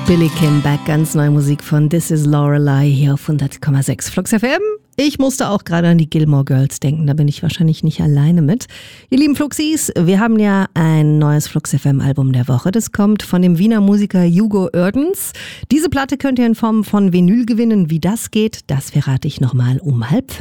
Billy Kim Back, ganz neue Musik von This is Lorelei hier auf 100,6 Flux FM. Ich musste auch gerade an die Gilmore Girls denken, da bin ich wahrscheinlich nicht alleine mit. Ihr lieben Fluxis, wir haben ja ein neues Flux FM Album der Woche. Das kommt von dem Wiener Musiker Hugo Oerdens. Diese Platte könnt ihr in Form von Vinyl gewinnen. Wie das geht, das verrate ich nochmal um 4:30.